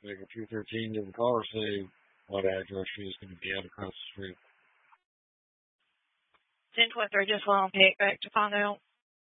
Take a 213 to the car, say what address she's going to be at across the street. 1023, just while I'm picked back to find out.